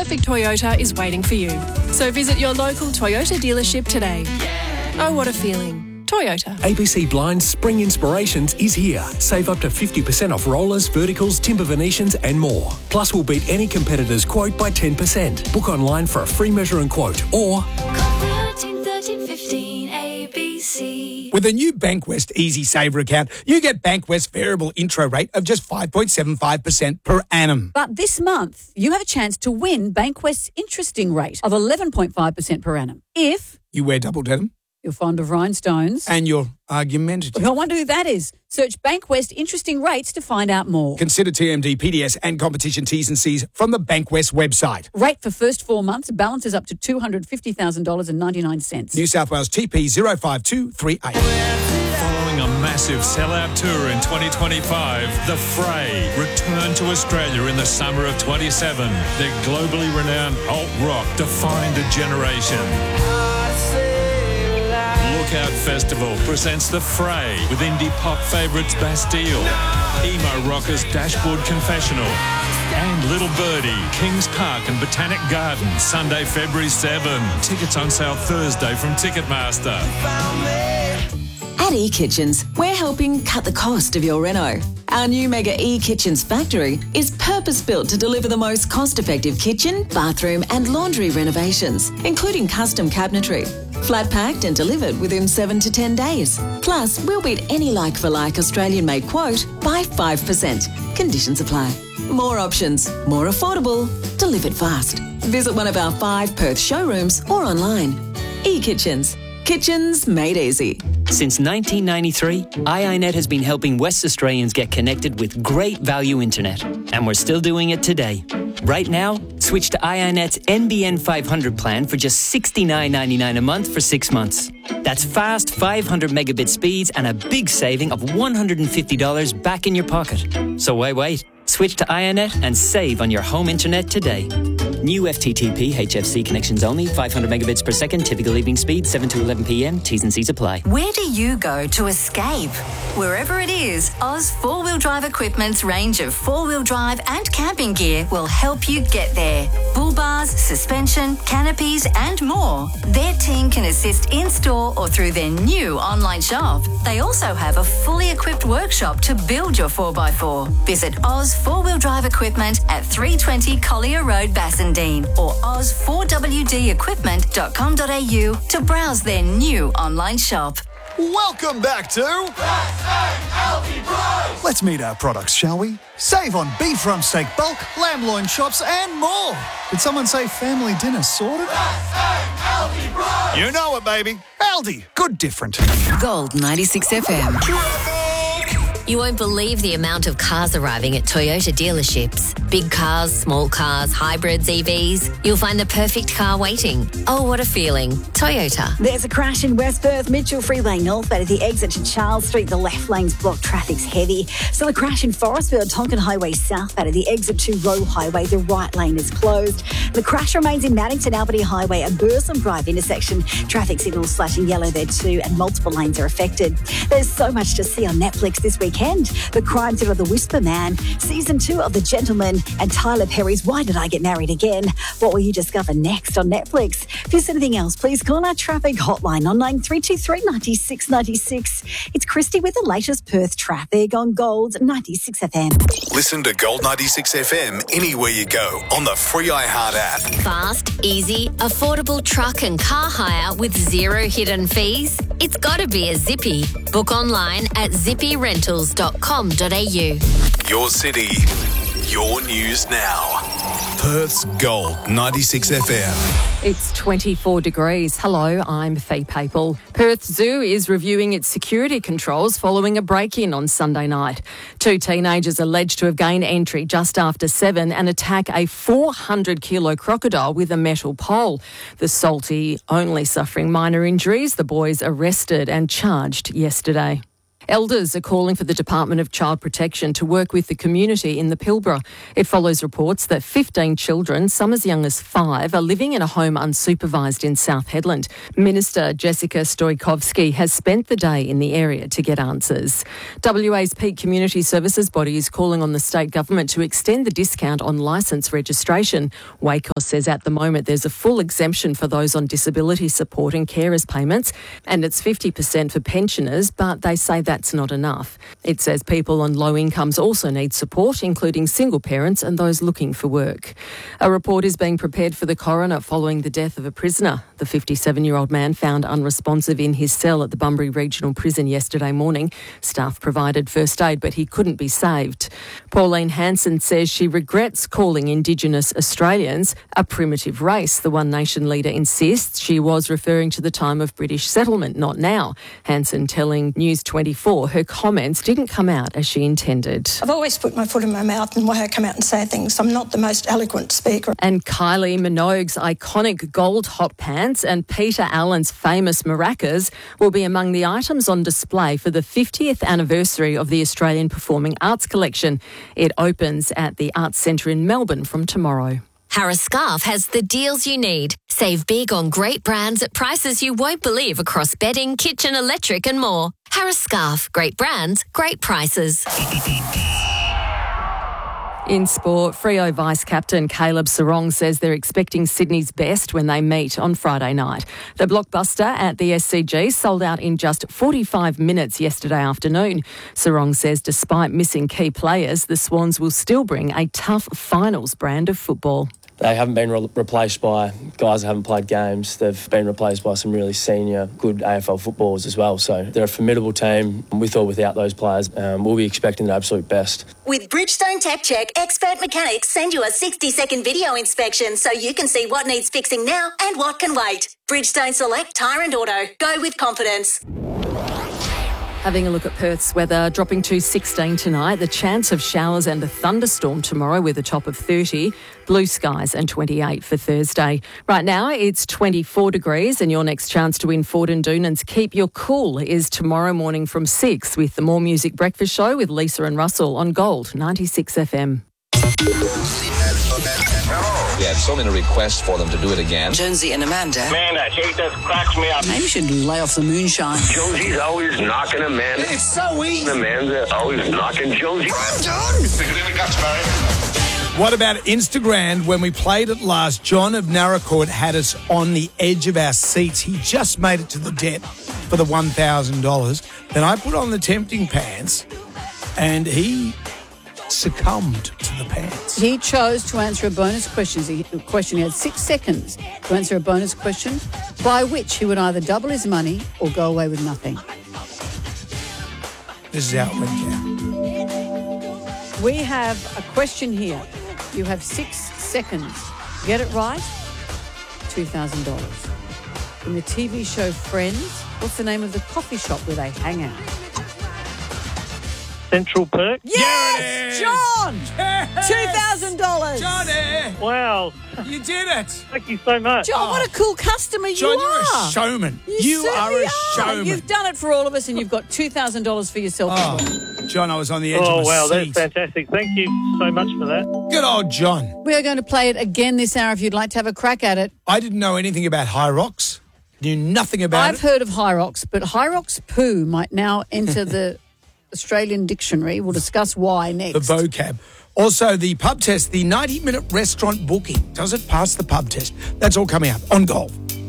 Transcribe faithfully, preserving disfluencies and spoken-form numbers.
perfect Toyota is waiting for you. So visit your local Toyota dealership today. Oh, what a feeling. Toyota. A B C Blinds Spring Inspirations is here. Save up to fifty percent off rollers, verticals, timber Venetians and more. Plus, we'll beat any competitor's quote by ten percent. Book online for a free measure and quote or... thirteen thirteen fifteen A B C. With a new Bankwest Easy Saver account, you get Bankwest variable intro rate of just five point seven five percent per annum. But this month, you have a chance to win Bankwest's interesting rate of eleven point five percent per annum. If You wear double denim you're fond of rhinestones. and you're argumentative. I wonder who that is. Search Bankwest interesting rates to find out more. Consider T M D, P D S and competition T's and C's from the Bankwest website. Rate for first four months, balances up to two hundred fifty thousand dollars and ninety-nine cents. New South Wales T P zero five two three eight. Following a massive sellout tour in twenty twenty-five, The Fray return to Australia in the summer of twenty-seven. Their globally renowned alt rock defined a generation. Lookout Festival presents The Fray with indie pop favourites Bastille, emo rockers Dashboard Confessional, and Little Birdie, Kings Park and Botanic Gardens, Sunday, February seventh. Tickets on sale Thursday from Ticketmaster. At eKitchens, we're helping cut the cost of your reno. Our new Mega eKitchens factory is purpose-built to deliver the most cost-effective kitchen, bathroom and laundry renovations, including custom cabinetry. Flat-packed and delivered within seven to ten days. Plus, we'll beat any like-for-like Australian-made quote by five percent. Conditions apply. More options, more affordable, delivered fast. Visit one of our five Perth showrooms or online. eKitchens. Kitchens made easy. Since nineteen ninety-three, I I Net has been helping West Australians get connected with great value internet. And we're still doing it today. Right now, switch to I I Net's N B N five hundred plan for just sixty-nine ninety-nine a month for six months. That's fast five hundred megabit speeds and a big saving of one hundred fifty dollars back in your pocket. So why wait? Switch to I I Net and save on your home internet today. New F T T P H F C connections only, five hundred megabits per second, typical evening speed, seven to eleven p m, T's and C's apply. Where do you go to escape? Wherever it is, Oz four-wheel drive equipment's range of four-wheel drive and camping gear will help you get there. Bull bars, suspension, canopies and more. Their team can assist in-store or through their new online shop. They also have a fully equipped workshop to build your four by four. Visit Oz four-wheel drive equipment at three twenty Collier Road, Bassendean, or oz four w d equipment dot com dot a u to browse their new online shop. Welcome back to Let's meet our products, shall we? Save on beef rump steak bulk, lamb loin chops and more. Did someone say family dinner sorted? You know it, baby. Aldi, good different. Gold ninety-six F M. You won't believe the amount of cars arriving at Toyota dealerships. Big cars, small cars, hybrids, E Vs. You'll find the perfect car waiting. Oh, what a feeling. Toyota. There's a crash in West Perth, Mitchell Freeway northbound at the exit to Charles Street. The left lane's blocked, traffic's heavy. Still a crash in Forestville, Tonkin Highway southbound at the exit to Roe Highway. The right lane is closed. The crash remains in Maddington Albany Highway at Bursum Drive intersection. Traffic signals flashing yellow there too, and multiple lanes are affected. There's so much to see on Netflix this weekend. The crime scene of The Whisper Man, season two of The Gentleman, and Tyler Perry's Why Did I Get Married Again? What will you discover next on Netflix? If there's anything else, please call our traffic hotline on nine three two three, nine six nine six. It's Christy with the latest Perth traffic on Gold ninety-six F M. Listen to Gold ninety-six F M anywhere you go on the free iHeart app. Fast, easy, affordable truck and car hire with zero hidden fees. It's got to be a Zippy. Book online at zippy rentals dot com dot a u. Your city, your news now. Perth's Gold ninety-six F M. It's twenty-four degrees. Hello, I'm Faye Papel. Perth Zoo is reviewing its security controls following a break-in on Sunday night. Two teenagers alleged to have gained entry just after seven and attack a four hundred kilo crocodile with a metal pole. The salty only suffering minor injuries. The boys arrested and charged yesterday. Elders are calling for the Department of Child Protection to work with the community in the Pilbara. It follows reports that fifteen children, some as young as five, are living in a home unsupervised in South Hedland. Minister Jessica Stoikovsky has spent the day in the area to get answers. W A's peak community services body is calling on the state government to extend the discount on licence registration. WACOS says at the moment there's a full exemption for those on disability support and carers payments, and it's fifty percent for pensioners, but they say that's not enough. It says people on low incomes also need support, including single parents and those looking for work. A report is being prepared for the coroner following the death of a prisoner. The fifty-seven-year-old man found unresponsive in his cell at the Bunbury Regional Prison yesterday morning. Staff provided first aid, but he couldn't be saved. Pauline Hanson says she regrets calling Indigenous Australians a primitive race. The One Nation leader insists she was referring to the time of British settlement, not now. Hanson telling News twenty-four her comments didn't come out as she intended. I've always put my foot in my mouth and why I come out and say things. I'm not the most eloquent speaker. And Kylie Minogue's iconic gold hot pants and Peter Allen's famous maracas will be among the items on display for the fiftieth anniversary of the Australian Performing Arts Collection. It opens at the Arts Centre in Melbourne from tomorrow. Harris Scarf has the deals you need. Save big on great brands at prices you won't believe across bedding, kitchen, electric and more. Harris Scarf. Great brands, great prices. In sport, Freo Vice-Captain Caleb Sarong says they're expecting Sydney's best when they meet on Friday night. The blockbuster at the S C G sold out in just forty-five minutes yesterday afternoon. Sarong says despite missing key players, the Swans will still bring a tough finals brand of football. They haven't been re- replaced by guys that haven't played games. They've been replaced by some really senior, good A F L footballers as well. So they're a formidable team. With or without those players, um, we'll be expecting the absolute best. With Bridgestone Tech Check, expert mechanics send you a sixty-second video inspection so you can see what needs fixing now and what can wait. Bridgestone Select Tyre and Auto. Go with confidence. Having a look at Perth's weather, dropping to sixteen tonight. The chance of showers and a thunderstorm tomorrow with a top of thirty. Blue skies and twenty-eight for Thursday. Right now it's twenty-four degrees and your next chance to win Ford and Doonan's Keep Your Cool is tomorrow morning from six with the More Music Breakfast Show with Lisa and Russell on Gold ninety-six F M. We had so many requests for them to do it again. Jonesy and Amanda. Man, that shit just cracks me up. Maybe you should lay off the moonshine. Josie's always knocking Amanda. It's so easy. Amanda's always knocking Josie. I'm done. Stick it in the guts, Barry. What about Instagram? When we played it last, John of Naracoorte had us on the edge of our seats. He just made it to the debt for the one thousand dollars. Then I put on the tempting pants and he succumbed to the pants. He chose to answer a bonus question. He, question. He had six seconds to answer a bonus question, by which he would either double his money or go away with nothing. This is how it went down. We have a question here. You have six seconds. Get it right, two thousand dollars. In the T V show Friends, what's the name of the coffee shop where they hang out? Central Perk. Yes, John! Yes! two thousand dollars. Johnny! Wow. You did it. Thank you so much. John, what a cool customer you John, are. you're a showman. You, You are certainly a showman. You've done it for all of us and you've got two thousand dollars for yourself. Oh, John, I was on the edge Oh, of a wow, seat. that's fantastic. Thank you so much for that. Good old John. We are going to play it again this hour if you'd like to have a crack at it. I didn't know anything about High Rocks. Knew nothing about I've it. heard of Hyrox, but Hyrox poo might now enter the Australian dictionary. We'll discuss why next. The vocab. Also, the pub test, the ninety-minute restaurant booking. Does it pass the pub test? That's all coming up on Golf.